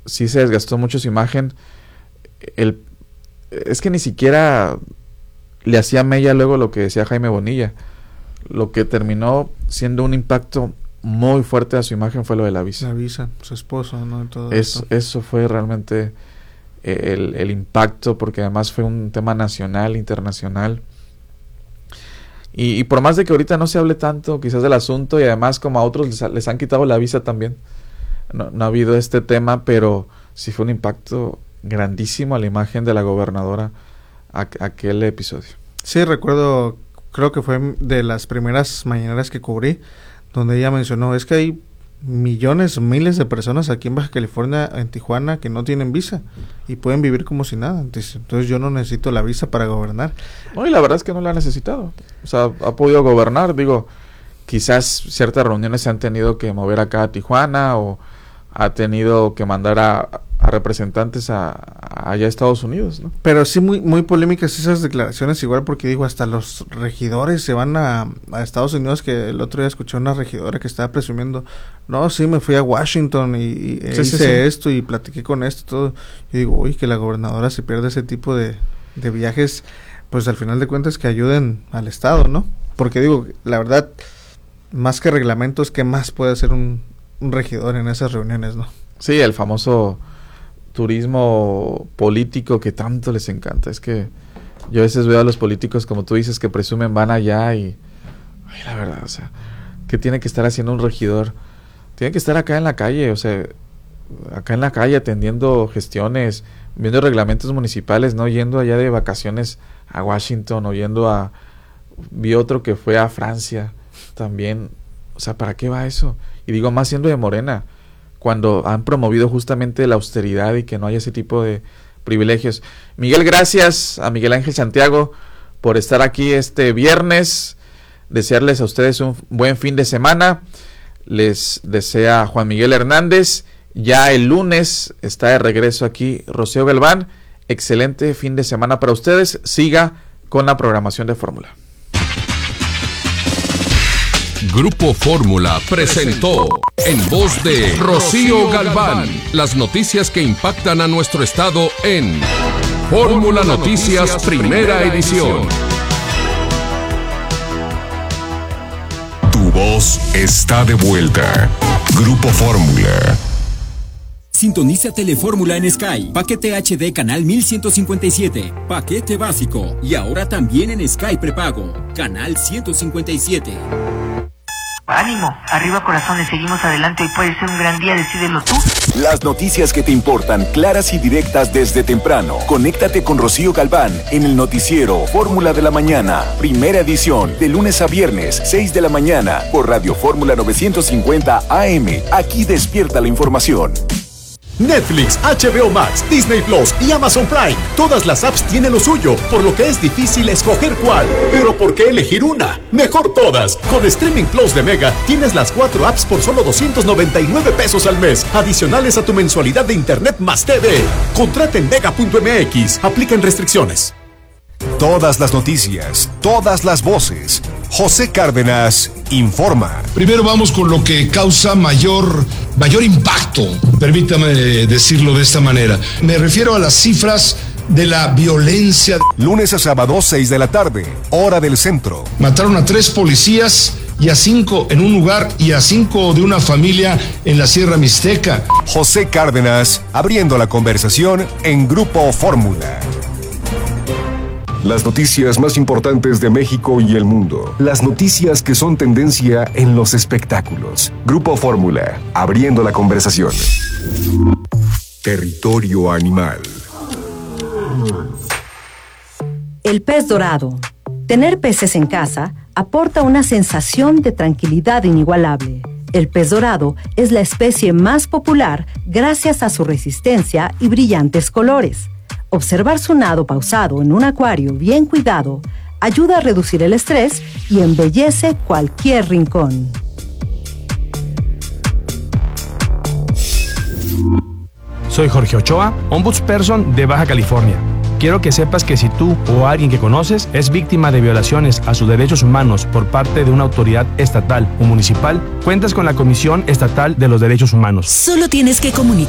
sí se desgastó mucho su imagen. Es que ni siquiera le hacía mella luego lo que decía Jaime Bonilla. Lo que terminó siendo un impacto muy fuerte a su imagen fue lo de la visa. La visa, su esposo, ¿no? Todo eso fue realmente el impacto, porque además fue un tema nacional, internacional. Y por más de que ahorita no se hable tanto quizás del asunto, y además como a otros les han quitado la visa también, no ha habido este tema, pero sí fue un impacto grandísimo a la imagen de la gobernadora aquel episodio. Sí, recuerdo, creo que fue de las primeras mañaneras que cubrí, donde ella mencionó, es que hay millones, miles de personas aquí en Baja California, en Tijuana, que no tienen visa y pueden vivir como si nada. Entonces yo no necesito la visa para gobernar. No, y la verdad es que no la ha necesitado. O sea, ha podido gobernar. Digo, quizás ciertas reuniones se han tenido que mover acá a Tijuana, o ha tenido que mandar a representantes allá a Estados Unidos, ¿no? Pero sí muy polémicas esas declaraciones, igual porque digo, hasta los regidores se van a Estados Unidos, que el otro día escuché una regidora que estaba presumiendo, no, sí, me fui a Washington y hice esto y platiqué con esto, todo. Y digo, uy, que la gobernadora se pierde ese tipo de viajes, pues al final de cuentas que ayuden al Estado, ¿no? Porque digo, la verdad, más que reglamentos, ¿qué más puede hacer un regidor en esas reuniones, no? Sí, el famoso turismo político que tanto les encanta. Es que yo a veces veo a los políticos, como tú dices, que presumen van allá y... Ay, la verdad, o sea, ¿qué tiene que estar haciendo un regidor? Tiene que estar acá en la calle, o sea, acá en la calle atendiendo gestiones, viendo reglamentos municipales, no yendo allá de vacaciones a Washington, o yendo a... Vi otro que fue a Francia también. O sea, ¿para qué va eso? Y digo, más siendo de Morena, cuando han promovido justamente la austeridad y que no haya ese tipo de privilegios. Miguel, gracias a Miguel Ángel Santiago por estar aquí este viernes. Desearles a ustedes un buen fin de semana. Les desea Juan Miguel Hernández. Ya el lunes está de regreso aquí Rocío Galván. Excelente fin de semana para ustedes. Siga con la programación de Fórmula. Grupo Fórmula presentó, en voz de Rocío Galván, las noticias que impactan a nuestro estado en Fórmula Noticias Primera Edición. Tu voz está de vuelta. Grupo Fórmula. Sintoniza Telefórmula en Sky. Paquete HD canal 1157. Paquete básico. Y ahora también en Sky prepago. Canal 157. Ánimo, arriba corazones, seguimos adelante, hoy puede ser un gran día, decídelo tú. Las noticias que te importan, claras y directas desde temprano. Conéctate con Rocío Galván en el noticiero Fórmula de la Mañana, primera edición, de lunes a viernes, 6 de la mañana, por Radio Fórmula 950 AM. Aquí despierta la información. Netflix, HBO Max, Disney Plus y Amazon Prime. Todas las apps tienen lo suyo, por lo que es difícil escoger cuál. Pero ¿por qué elegir una? Mejor todas. Con Streaming Plus de Mega tienes las 4 apps por solo $299 al mes, adicionales a tu mensualidad de Internet más TV. Contrata en mega.mx. Aplican restricciones. Todas las noticias, todas las voces. José Cárdenas informa. Primero vamos con lo que causa mayor impacto, permítame decirlo de esta manera. Me refiero a las cifras de la violencia. Lunes a sábado, 6 de la tarde, hora del centro. Mataron a 3 policías y a 5 en un lugar y a 5 de una familia en la Sierra Mixteca. José Cárdenas abriendo la conversación en Grupo Fórmula. Las noticias más importantes de México y el mundo. Las noticias que son tendencia en los espectáculos. Grupo Fórmula, abriendo la conversación. Territorio animal. El pez dorado. Tener peces en casa aporta una sensación de tranquilidad inigualable. El pez dorado es la especie más popular gracias a su resistencia y brillantes colores. Observar su nado pausado en un acuario bien cuidado ayuda a reducir el estrés y embellece cualquier rincón. Soy Jorge Ochoa, Ombudsperson de Baja California. Quiero que sepas que si tú o alguien que conoces es víctima de violaciones a sus derechos humanos por parte de una autoridad estatal o municipal, cuentas con la Comisión Estatal de los Derechos Humanos. Solo tienes que comunicar